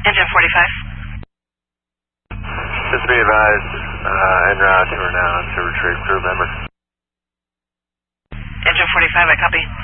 Engine 45. Just be advised, en route to her now to retrieve crew member. Engine 45, I copy.